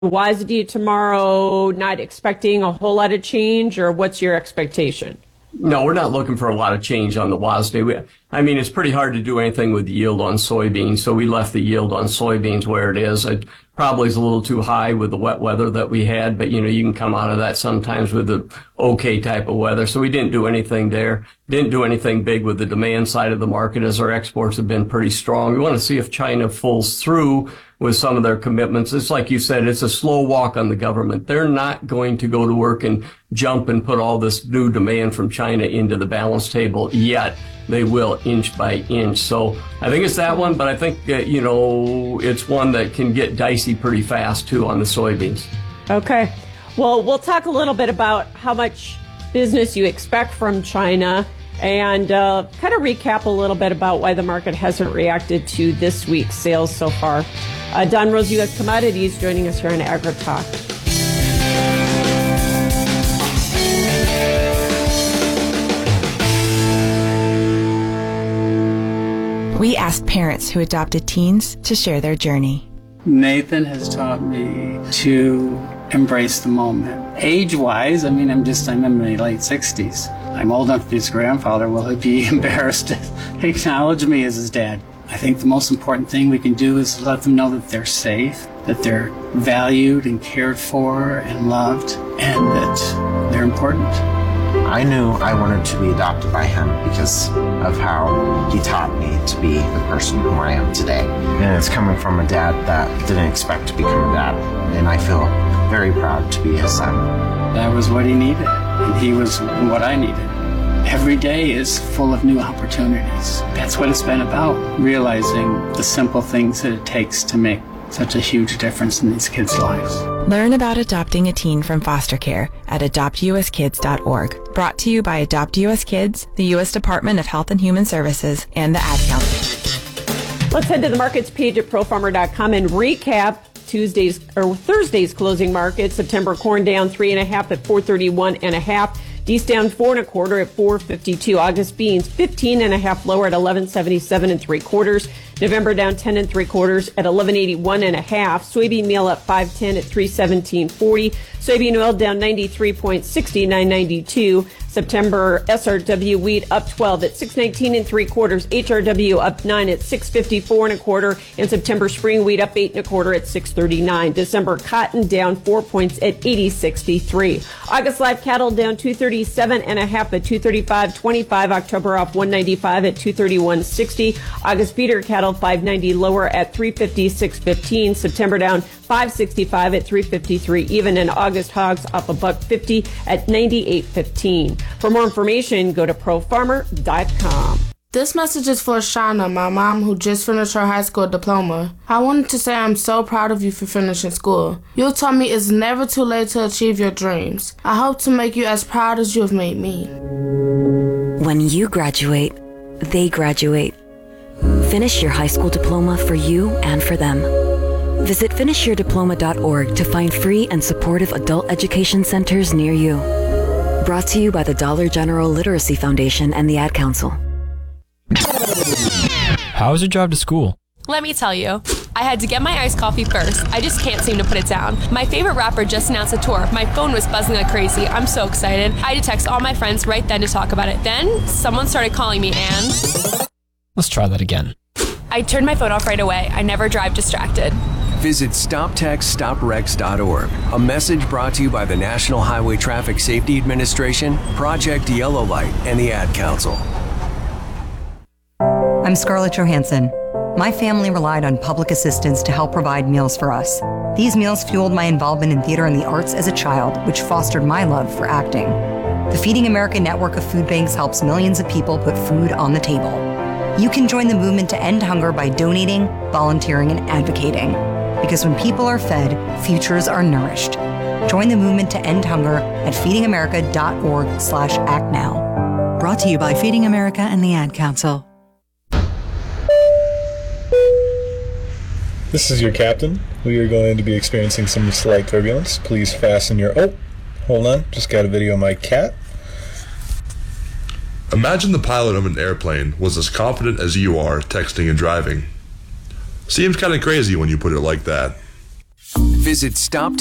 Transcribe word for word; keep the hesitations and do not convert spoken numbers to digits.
W S D tomorrow, not expecting a whole lot of change, or what's your expectation? No, we're not looking for a lot of change on the W S D. We, I mean, it's pretty hard to do anything with the yield on soybeans, so we left the yield on soybeans where it is. It probably is a little too high with the wet weather that we had, but, you know, you can come out of that sometimes with the okay type of weather. So we didn't do anything there. Didn't do anything big with the demand side of the market, as our exports have been pretty strong. We want to see if China pulls through with some of their commitments. It's like you said, it's a slow walk on the government. They're not going to go to work and jump and put all this new demand from China into the balance table yet. They will inch by inch. So I think it's that one, but I think, uh, you know, it's one that can get dicey pretty fast, too, on the soybeans. Okay. Well, we'll talk a little bit about how much business you expect from China and uh, kind of recap a little bit about why the market hasn't reacted to this week's sales so far. Uh, Don Rose, U S Commodities, joining us here on AgriTalk. We asked parents who adopted teens to share their journey. Nathan has taught me to embrace the moment. Age-wise, I mean, I'm just, I'm in my late sixties. I'm old enough to be his grandfather. Will he be embarrassed to acknowledge me as his dad? I think the most important thing we can do is let them know that they're safe, that they're valued and cared for and loved, and that they're important. I knew I wanted to be adopted by him because of how he taught me to be the person who I am today. And it's coming from a dad that didn't expect to become a dad. And I feel very proud to be his son. That was what he needed, and he was what I needed. Every day is full of new opportunities. That's what it's been about, realizing the simple things that it takes to make such a huge difference in these kids' lives. Learn about adopting a teen from foster care at adopt u s kids dot org. Brought to you by Adopt U S Kids, the U S Department of Health and Human Services, and the Ad Council. Let's head to the markets page at pro farmer dot com and recap Tuesday's or Thursday's closing market. September corn down three and a half at four thirty-one and a half. Geese down four and a quarter at four fifty-two. August beans fifteen and a half lower at eleven seventy-seven and three quarters. November down ten and three quarters at eleven eighty-one and a half. Soybean meal up five ten at three seventeen forty. Soybean oil down ninety-three point six nine ninety-two. September S R W wheat up twelve at six nineteen and three quarters. H R W up nine at six fifty-four and a quarter. And September spring wheat up eight and a quarter at six thirty-nine. December cotton down four points at eighty sixty-three. August live cattle down two thirty-seven and a half at two thirty-five twenty-five. October off one ninety-five at two thirty-one sixty. August feeder cattle five ninety lower at three fifty-six fifteen. September down five sixty-five at three fifty-three even. And August hogs up a buck fifty at ninety-eight fifteen. For more information, go to pro farmer dot com. This message is for Shauna, my mom, who just finished her high school diploma. I wanted to say I'm so proud of you for finishing school. You taught me it's never too late to achieve your dreams. I hope to make you as proud as you have made me. When you graduate, they graduate. Finish your high school diploma for you and for them. Visit finish your diploma dot org to find free and supportive adult education centers near you. Brought to you by the Dollar General Literacy Foundation and the Ad Council. How was your drive to school? Let me tell you, I had to get my iced coffee first. I just can't seem to put it down. My favorite rapper just announced a tour. My phone was buzzing like crazy. I'm so excited. I had to text all my friends right then to talk about it. Then someone started calling me and... Let's try that again. I turned my phone off right away. I never drive distracted. Visit stop text stop wrecks dot org. A message brought to you by the National Highway Traffic Safety Administration, Project Yellow Light, and the Ad Council. I'm Scarlett Johansson. My family relied on public assistance to help provide meals for us. These meals fueled my involvement in theater and the arts as a child, which fostered my love for acting. The Feeding America network of food banks helps millions of people put food on the table. You can join the movement to end hunger by donating, volunteering, and advocating. Because when people are fed, futures are nourished. Join the movement to end hunger at feeding america dot org slash act now. Brought to you by Feeding America and the Ad Council. This is your captain. We are going to be experiencing some slight turbulence. Please fasten your... Oh, hold on. Just got a video of my cat. Imagine the pilot of an airplane was as confident as you are texting and driving. Seems kind of crazy when you put it like that. Visit stop